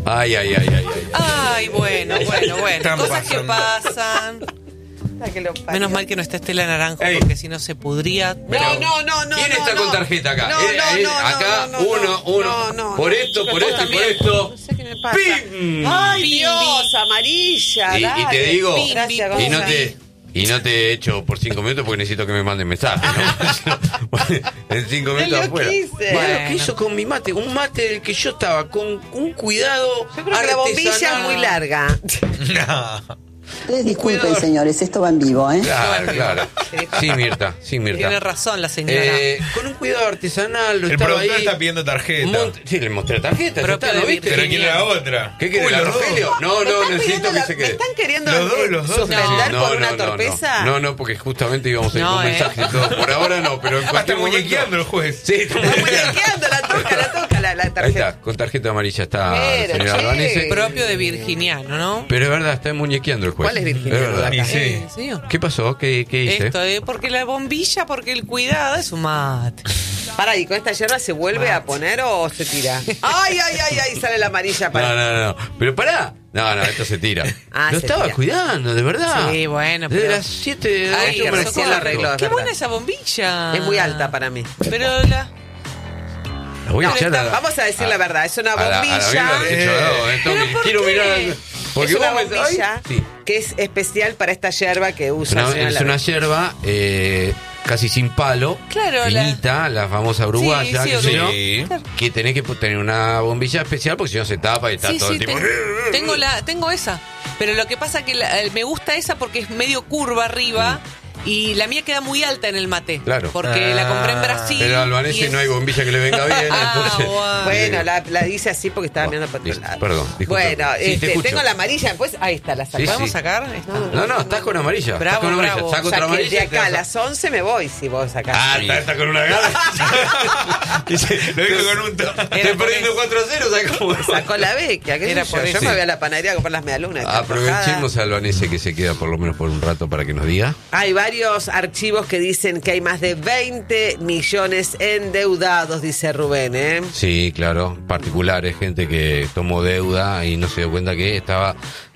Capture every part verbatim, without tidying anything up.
Ay, ay, ay, ay, ay. Ay, bueno, bueno, bueno. Están Cosas que pasando. pasan. Que lo parió. Menos mal que no está Estela Naranjo, Ey. porque si no se pudría. No, no, no, no. ¿Quién no, está no. con tarjeta acá? No, Eh, no, eh, no, acá, no, no, uno, no, uno. no, no, por no. esto, Chicos, por vos esto y por también. esto. No sé qué me pasa. ¡Pim! Ay, Pim, Dios, amarilla. Y- y dale. te digo- Pim, gracias, Y Y no Gonza. te... Y no te he hecho por cinco minutos porque necesito que me manden mensajes, ¿no? En cinco minutos lo afuera. quise. Bueno, Bueno. ¿qué hizo con mi mate? Un mate del que yo estaba con un cuidado. Yo creo que la bombilla es artesanal. muy larga. No. Les disculpen, Cuidado. señores, esto va en vivo, ¿eh? Claro, claro. Sí, Mirta, sí, Mirta. Tiene razón la señora. Eh, con un cuidado artesanal, lo El estaba productor ahí. está pidiendo tarjeta. Mont- sí, le mostré la tarjeta, ya Propio está, ¿no de viste? Pero Virginia. ¿quién era la otra? ¿Qué quiere, Uy, la los dos. Rogelio? No, ¿Me no, están necesito pidiendo que la- se ¿Me quede. están queriendo Los dos, eh, los dos. suspender No, por no, una no, no. torpeza? No, no, porque justamente íbamos a ir No, con eh. mensajes y todo. Por ahora no, pero en Ah, está cualquier momento... muñequeando el juez. Sí, está Está muñequeando. muñequeando, la toca, la toca la, la Ahí tarjeta. está, con tarjeta amarilla está Pero, el señor che. Albanese. Propio de virginiano, ¿no? Pero es verdad, está muñequeando el juez. ¿Cuál es virginiano? Es verdad. Y sí. Eh, ¿en serio? ¿Qué pasó? ¿Qué, qué hice? Esto es porque la bombilla, porque el cuidado es un mate. Para, ¿y con esta hierba se vuelve a poner o se tira? Ay, ay, ay, ay, sale la amarilla para. No, no, no. Pero pará. No, no, esto se tira. Ah, lo se estaba tira. cuidando, de verdad. Sí, bueno, Desde pero- las siete de la Ay, noche que me recién acuerdo. lo arregló. Qué verdad. buena esa bombilla. Es muy alta para mí. Pero la... La voy a No, echar a la- vamos a decir la verdad, es una a la- a la bombilla. misma que he hecho, no, esto ¿Pero que por quiero qué? mirar. Porque es una vos me- bombilla ay, sí. que es especial para esta yerba que usa Una- el señor es una Lara. yerba eh, casi sin palo, Claro, la- finita, la, famosa uruguaya, Sí, sí, qué sé yo, Sí. que tenés que tener una bombilla especial porque si no se tapa y está Sí, todo sí, el tiempo. tengo, tengo la, tengo esa. Pero lo que pasa que la- me gusta esa porque es medio curva arriba y la mía queda muy alta en el mate. Claro. Porque la compré en Ah. Brasil. Pero al albanese y es- no hay bombilla que le venga bien. Ah, entonces, bueno. Bueno, la, la hice así porque estaba Bueno, mirando para otro listo, lado. perdón, disculpa. Bueno, Sí, te este, escucho. tengo la amarilla, pues ahí está, la saco. Sí, ¿Podemos sí. sacar? Esta? No, no, estás con amarilla. estás Bravo, con amarilla. bravo. Saco O sea, otra que amarilla. de y te acá a vas a- las once me voy si vos sacás. Ah, está, está con una gana. Dice, Lo dijo con un tono. Estoy Era por perdiendo eso. cuatro a cero, ¿sabes cómo? Sacó la beca, ¿qué Era sé por yo? Yo eso. me voy a la panadería a comprar las medialunas. está Aprovechemos antojada. al albanese que se queda por lo menos por un rato para que nos diga. Hay varios archivos que dicen que hay más de veinte millones endeudados, dice Rubén, ¿eh? Sí, claro, particulares, gente que tomó deuda y no se dio cuenta que estaba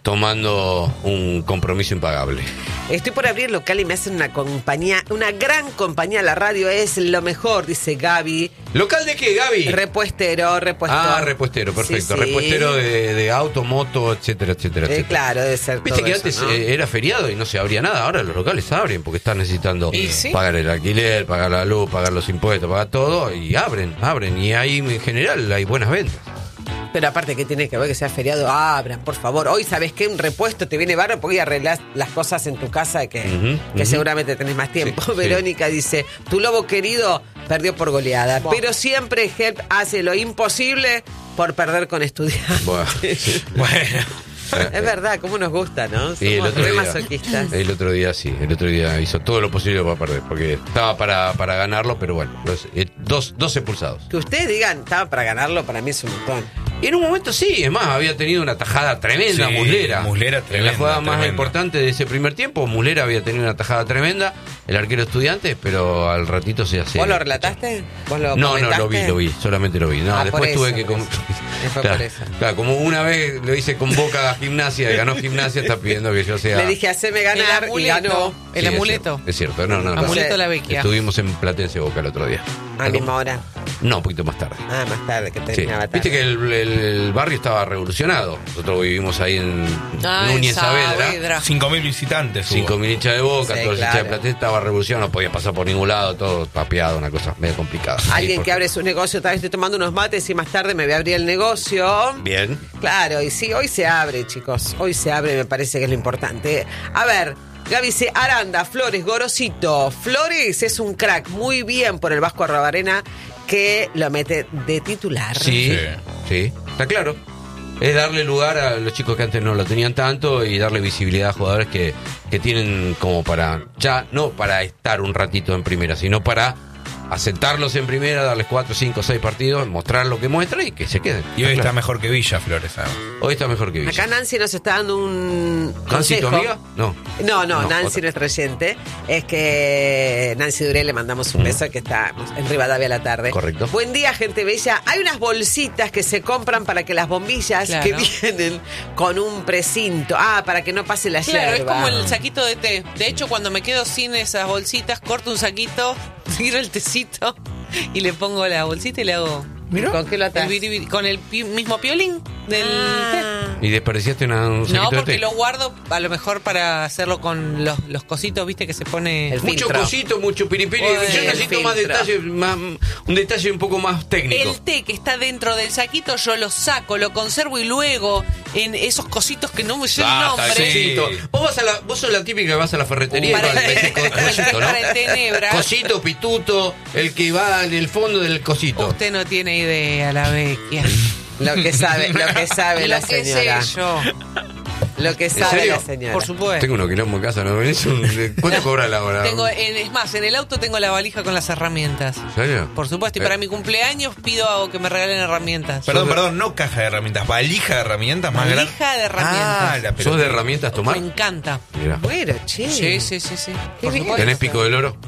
tomando un compromiso impagable. Estoy por abrir local y me hacen una compañía, una gran compañía. La radio es lo mejor, dice Gaby. ¿Local de qué, Gaby? Repuestero, repuesto. Ah, repuestero, perfecto. Sí, sí. Repuestero de, de auto, moto, etcétera, etcétera, Eh, etcétera. claro, debe ser Viste todo que eso, antes ¿no? eh, era feriado y no se abría nada. Ahora los locales abren porque están necesitando ¿Y sí? pagar el alquiler, pagar la luz, pagar los impuestos, pagar todo. Y abren, abren. Y ahí en general hay buenas ventas. Pero aparte, ¿qué tiene que ver que sea feriado? Abran, por favor. Hoy, ¿sabes qué? Un repuesto te viene bárbaro porque arreglás las cosas en tu casa que, Ujú, que ujú. seguramente tenés más tiempo. Sí, sí. Verónica dice, tu lobo querido perdió por goleada, Buah. pero siempre Help hace lo imposible por perder con estudiantes. Bueno, sí. Bueno. Es verdad, cómo nos gusta, ¿no? Y el Somos otro re día- masoquistas. El otro día sí, el otro día hizo todo lo posible para perder, porque estaba para, para ganarlo, pero bueno, los- eh, dos, dos expulsados. Que ustedes digan, estaba para ganarlo, para mí es un montón. Y en un momento sí, es más, había tenido una tajada tremenda, Sí, Muslera. Muslera En la tremenda, jugada más tremenda. importante de ese primer tiempo, Muslera había tenido una tajada tremenda, el arquero estudiante, pero al ratito se hace. ¿Vos lo relataste? ¿Vos lo No, no, comentaste? lo vi, lo vi, solamente lo vi. No, Ah, después por tuve eso, que. por com- eso. Fue claro, por eso. claro, como una vez lo hice con Boca a Gimnasia y ganó Gimnasia, está pidiendo que yo sea. Le dije, haceme ganar El y amuleto. ganó. El Sí, es amuleto. cierto, Es cierto, no, no, no. Amuleto la vecchia. Estuvimos en Platense Boca el otro día. A la misma hora. No, un poquito más tarde. Ah, más tarde, que Sí. terminaba tarde. Viste que el, el- el barrio estaba revolucionado. Nosotros vivimos ahí en Ah, en Núñez Saavedra. Saavedra. Cinco mil visitantes. hubo. Cinco mil hinchas de Boca, Sí, todos los claro. hinchas de Platense, estaba revolucionado, no podía pasar por ningún lado, todo papeado, una cosa medio complicada. Alguien Sí, que abre su negocio, tal vez estoy tomando unos mates y más tarde me voy a abrir el negocio. Bien. Claro, y sí, hoy se abre, chicos. Hoy se abre, me parece que es lo importante. A ver, Gaby dice, Aranda, Flores, Gorosito. Flores es un crack, muy bien por el Vasco Arrobarena, que lo mete de titular. Sí, Sí. sí, está claro. Es darle lugar a los chicos que antes no lo tenían tanto y darle visibilidad a jugadores que, que tienen como para, ya no para estar un ratito en primera, sino para aceptarlos en primera, darles cuatro, cinco, seis partidos, mostrar lo que muestra y que se queden. Y hoy Claro. está mejor que Villa, Flores. ¿sabes? Hoy está mejor que Villa. Acá Nancy nos está dando un ¿Nancy, tu consejo. amiga? No. No, no, No, Nancy, otra. nuestra oyente. Es que Nancy Duré le mandamos un beso que está en Rivadavia a la tarde. Correcto. Buen día, gente bella. Hay unas bolsitas que se compran para que las bombillas Claro. que vienen con un precinto. Ah, para que no pase la Claro, es yerba. como el saquito de té. De hecho, cuando me quedo sin esas bolsitas, corto un saquito, tiro el tecito y le pongo la bolsita y le hago ¿Con qué lo atás? el biribiri- con el pi- mismo piolín del Ah. ¿Y desperdiciaste una, un té. saquito No, de porque té? lo guardo a lo mejor para hacerlo con los, los cositos, viste, que se pone... El Mucho filtro. cosito, mucho piripiri. Uy, Yo el necesito más filtro. detalle, más, un detalle un poco más técnico. El té que está dentro del saquito yo lo saco, lo conservo y luego en esos cositos que no me sé el Ah, nombre. sí. cosito. Vos, vas a la, vos sos la típica que vas a la ferretería y Para vas a el- decir co- cosito, ¿no? para el tenebra. Cosito, pituto, el que va en el fondo del cosito. Usted no tiene idea, la vecchia. Lo que sabe, lo que sabe la Lo que señora. sé yo. Lo que sabe serio? la señora. Por supuesto. Tengo unos quilombo en casa, ¿no? venís? Un- ¿Cuánto cobra la hora? Tengo, en- es más, en el auto tengo la valija con las herramientas. ¿En serio? Por supuesto, y Eh, para mi cumpleaños pido a- que me regalen herramientas. Perdón, Sos de- perdón, no caja de herramientas, valija de herramientas más grande. Valija de herramientas. Ah, la ¿Sos pelota. de herramientas tomar? Me encanta. Mirá. Bueno, che. Sí, sí, sí, sí. Qué Por bien. supuesto. ¿Tenés pico del oro?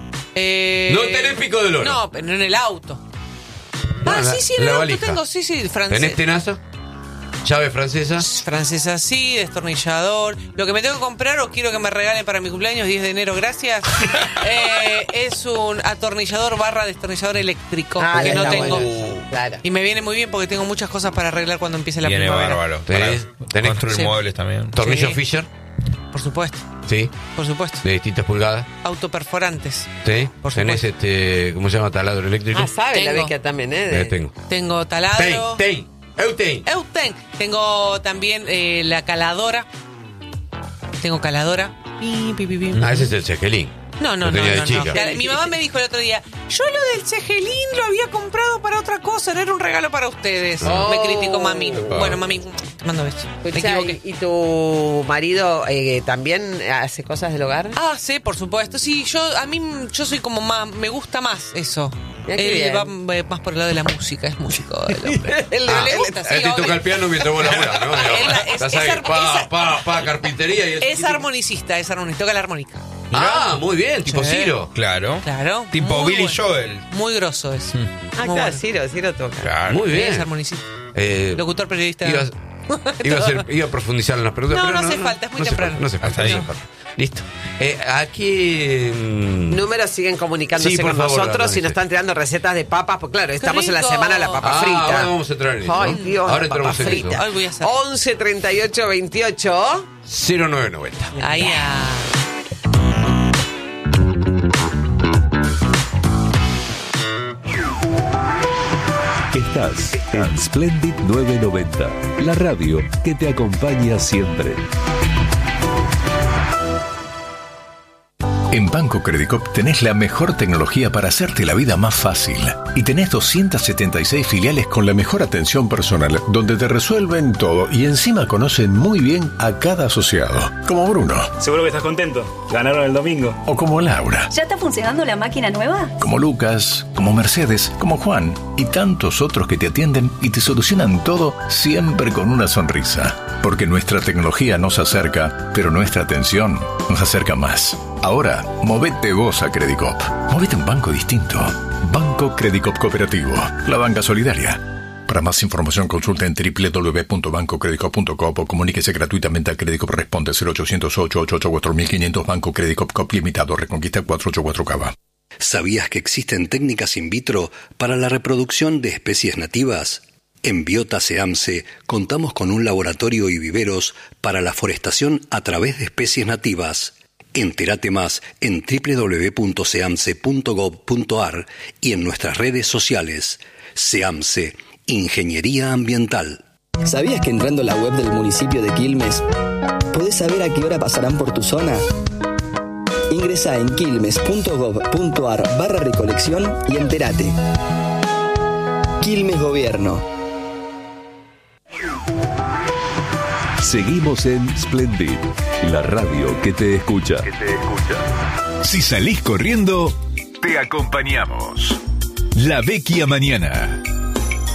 Eh, No tenés pico del oro. No, pero en el auto. No, ah, en la- sí, sí, en en el la auto valija. tengo, sí, sí, ¿Tenés francés. tenaza? ¿Llave francesa? Francesa sí, destornillador. Lo que me tengo que comprar o quiero que me regalen para mi cumpleaños, diez de enero, gracias, eh, es un atornillador barra destornillador eléctrico Ah, que está no tengo. bueno. Claro. Y me viene muy bien porque tengo muchas cosas para arreglar cuando empiece la Viene primavera. bárbaro. Tenés- Para tenés- construir sí. muebles también. ¿Tornillo Sí. Fisher? Por supuesto, Sí. por supuesto. ¿De distintas pulgadas? Autoperforantes. Sí. Por ¿Tenés supuesto. este, ¿cómo se llama? Taladro eléctrico. Ah, sabe la Tengo. vecchia también, ¿eh? Eh, De- tengo. Tengo taladro. Tei, tei, eutei. Euten. Tengo también eh, la caladora. Tengo caladora. Pi, pi, pi, pi. Ah, ese es el cegelín. No, no, Lo no, tenía de no, chica. no. La- Mi mamá me dijo el otro día, yo lo del cegelín lo había comprado para otra cosa, no era un regalo para ustedes. Oh. Me criticó mami. Bueno, mami, te mando besos. Me Escuchá, equivoqué. ¿y, y tu marido eh, también hace cosas del hogar? Ah, sí, por supuesto. Sí, yo a mí yo soy como más, me gusta más eso. Mirá qué Él bien. va eh, más por el lado de la música, es músico el hombre. Él- Pero él- le gusta, sí, Él te obvio. toca el piano mientras vos laburás, ¿no? es- Estás es ahí, ar- pa, es- pa, pa, carpintería y Es armonicista, es armonista, toca la armónica. Ah, muy bien, tipo Sí. Ciro. Claro. Claro. Tipo muy Billy bueno. Joel. Muy grosso es. Ah, Muy claro, bueno. Ciro, Ciro toca. Claro. Muy Sí, bien. es armonicista. Eh, Locutor, periodista. Ibas, iba, a hacer- iba a profundizar en las preguntas. No, pero no hace falta, es muy no hace temprano. falta, No hace falta. Hasta ahí. no hace falta. Listo. Eh, aquí. mm, Números siguen comunicándose Sí, por con favor, nosotros Dani, y nos sí. están tirando recetas de papas, porque claro, estamos en la rico! semana de la papa ah, frita. ahora vamos a entrar en eso. Ay, ¿no? Dios, ahora la papa entramos en frita. eso. Hoy voy a hacer. once treinta y ocho veintiocho. cero nueve noventa. Ahí a... Estás en Splendid nueve noventa, la radio que te acompaña siempre. En Banco Credicop tenés la mejor tecnología para hacerte la vida más fácil. Y tenés doscientas setenta y seis filiales con la mejor atención personal, donde te resuelven todo y encima conocen muy bien a cada asociado. Como Bruno. Seguro que estás contento. Ganaron el domingo. O como Laura. ¿Ya está funcionando la máquina nueva? Como Lucas, como Mercedes, como Juan y tantos otros que te atienden y te solucionan todo siempre con una sonrisa. Porque nuestra tecnología nos acerca, pero nuestra atención nos acerca más. Ahora, movete vos a Credicop. Movete a un banco distinto. Banco Credicop Cooperativo. La banca solidaria. Para más información consulta en doble u doble u doble u punto banco credicop punto com o comuníquese gratuitamente a Credicop. Responde cero ochocientos ocho ocho ocho cuatro mil quinientos. Banco Credicop Cop Limitado. Reconquista cuatrocientos ochenta y cuatro Cava. ¿Sabías que existen técnicas in vitro para la reproducción de especies nativas? En Biota SEAMSE contamos con un laboratorio y viveros para la forestación a través de especies nativas. Entérate más en doble u doble u doble u punto seamse punto gov punto ar y en nuestras redes sociales. SEAMSE, Ingeniería Ambiental. ¿Sabías que entrando a la web del municipio de Quilmes podés saber a qué hora pasarán por tu zona? Ingresa en quilmes punto gov punto ar barra recolección y entérate. Quilmes Gobierno. Seguimos en Splendid, la radio que te escucha. Si salís corriendo, te acompañamos. La Vecchia Mañana.